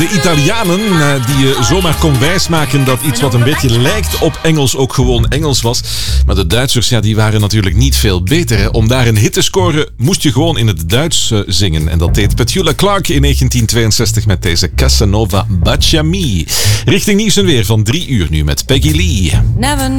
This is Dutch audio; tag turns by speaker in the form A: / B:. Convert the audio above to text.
A: De Italianen die je zomaar kon wijsmaken dat iets wat een beetje lijkt op Engels ook gewoon Engels was. Maar de Duitsers die waren natuurlijk niet veel beter. Hè. Om daar een hit te scoren moest je gewoon in het Duits zingen. En dat deed Petula Clark in 1962 met deze Casanova Baciami. Richting nieuws en weer van 3 uur nu met Peggy Lee.
B: Never